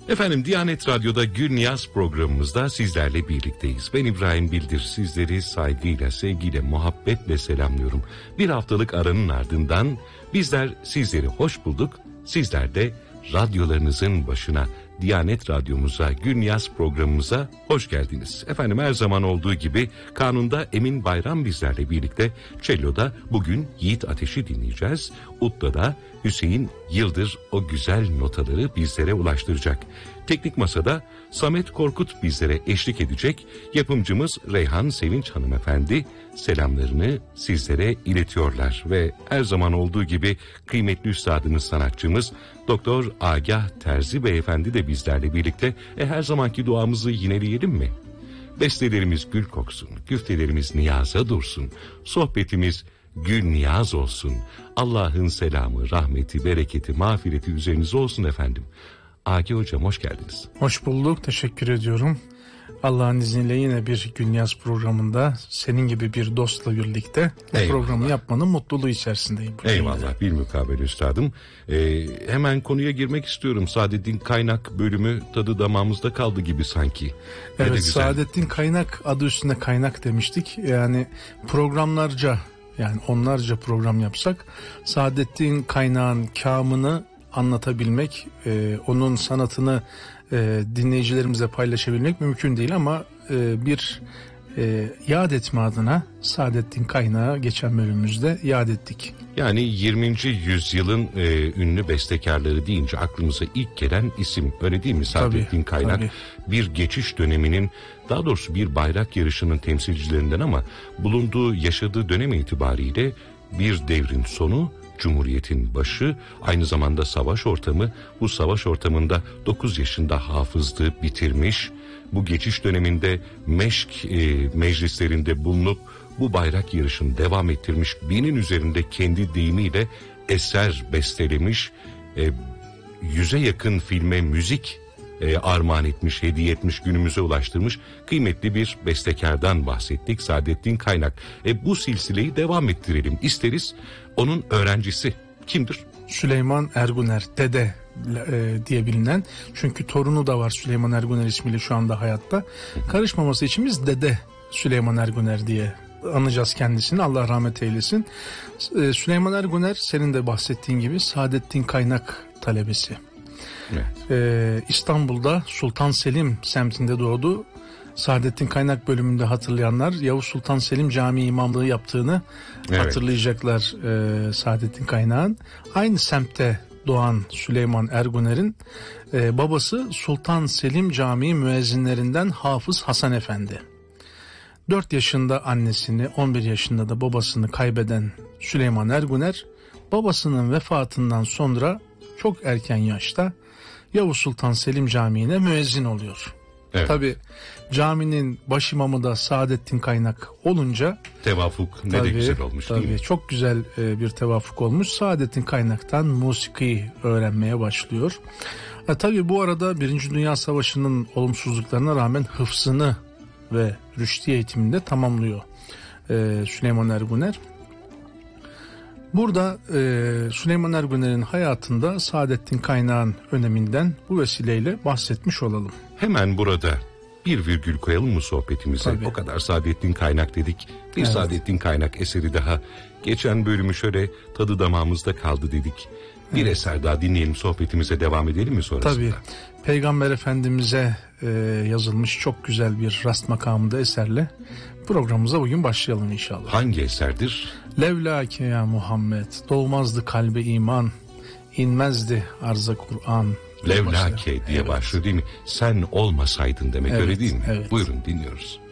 Efendim, Diyanet Radyo'da Gülniyaz programımızda sizlerle birlikteyiz. Ben İbrahim Bildir, sizleri saygıyla, sevgiyle, muhabbetle selamlıyorum. Bir haftalık aranın ardından bizler sizleri hoş bulduk. Sizler de radyolarınızın başına, Diyanet Radyomuza, Gülniyaz programımıza hoş geldiniz. Efendim, her zaman olduğu gibi Kanun'da Emin Bayram bizlerle birlikte, Cello'da bugün Yiğit Ateş'i dinleyeceğiz. Ut'ta Hüseyin Yıldır o güzel notaları bizlere ulaştıracak. Teknik Masa'da Samet Korkut bizlere eşlik edecek. Yapımcımız Reyhan Sevinç hanımefendi selamlarını sizlere iletiyorlar. Ve her zaman olduğu gibi kıymetli üstadımız, sanatçımız Doktor Agah Terzi beyefendi de bizlerle birlikte. Her zamanki duamızı yineleyelim mi? Bestelerimiz gül koksun, güftelerimiz niyaza dursun, sohbetimiz gül niyaz olsun. Allah'ın selamı, rahmeti, bereketi, mağfireti üzerinize olsun efendim. Agah hocam, hoş geldiniz. Hoş bulduk, teşekkür ediyorum. Allah'ın izniyle yine bir Gülniyaz programında senin gibi bir dostla birlikte bu programı yapmanın mutluluğu içerisindeyim. Eyvallah, bir mukabele üstadım. Hemen konuya girmek istiyorum. Saadettin Kaynak bölümü tadı damağımızda kaldı gibi sanki. Evet, Saadettin Kaynak adı üstünde kaynak demiştik. Yani programlarca, yani onlarca program yapsak Saadettin Kaynak'ın kâmını anlatabilmek, onun sanatını dinleyicilerimize paylaşabilmek mümkün değil ama bir yad etme adına Saadettin Kaynak'ı geçen bölümümüzde yad ettik. Yani 20. yüzyılın ünlü bestekarları deyince aklımıza ilk gelen isim, öyle değil mi Saadettin Kaynak? Tabii. Bir geçiş döneminin, daha doğrusu bir bayrak yarışının temsilcilerinden ama bulunduğu, yaşadığı dönem itibariyle bir devrin sonu, Cumhuriyet'in başı, aynı zamanda savaş ortamı. Bu savaş ortamında 9 yaşında hafızlığı bitirmiş, bu geçiş döneminde meşk meclislerinde bulunup bu bayrak yarışını devam ettirmiş, 1000'in üzerinde kendi deyimiyle eser bestelemiş, 100'e yakın filme müzik armağan etmiş, hediye etmiş, günümüze ulaştırmış kıymetli bir bestekardan bahsettik, Saadettin Kaynak. Bu silsileyi devam ettirelim isteriz. Onun öğrencisi kimdir? Süleyman Erguner, Dede diye bilinen. Çünkü torunu da var Süleyman Erguner ismiyle şu anda hayatta. Karışmaması için biz Dede Süleyman Erguner diye anacağız kendisini. Allah rahmet eylesin. Süleyman Erguner, senin de bahsettiğin gibi Saadettin Kaynak talebesi. Evet. İstanbul'da Sultan Selim semtinde doğdu. Saadettin Kaynak bölümünde hatırlayanlar Yavuz Sultan Selim Camii imamlığı yaptığını hatırlayacaklar Saadettin Kaynak'ın. Aynı semtte doğan Süleyman Erguner'in babası Sultan Selim Camii müezzinlerinden Hafız Hasan Efendi. 4 yaşında annesini, 11 yaşında da babasını kaybeden Süleyman Erguner, babasının vefatından sonra çok erken yaşta Yavuz Sultan Selim Camii'ne müezzin oluyor. Evet. Tabii caminin başimamı da Saadettin Kaynak olunca tevafuk ne de güzel olmuş değil mi? Çok güzel bir tevafuk olmuş. Saadettin Kaynak'tan musiki öğrenmeye başlıyor. Tabii bu arada 1. Dünya Savaşı'nın olumsuzluklarına rağmen hıfzını ve rüşti eğitimini de tamamlıyor Süleyman Erguner. Burada Süleyman Erguner'in hayatında Saadettin Kaynak'ın öneminden bu vesileyle bahsetmiş olalım. Hemen burada bir virgül koyalım mı sohbetimize? Tabii. O kadar Saadettin Kaynak dedik. Bir evet. Saadettin Kaynak eseri daha. Geçen bölümü şöyle tadı damağımızda kaldı dedik. Bir eser daha dinleyelim, sohbetimize devam edelim mi sonrasında? Tabii. Peygamber Efendimiz'e yazılmış çok güzel bir rast makamında eserle programımıza bugün başlayalım inşallah. Hangi eserdir? Levlâke ya Muhammed, doğmazdı kalbe iman, inmezdi arza Kur'an. Levlâke diye başlıyor değil mi? Sen olmasaydın demek, öyle değil mi? Evet. Buyurun, dinliyoruz.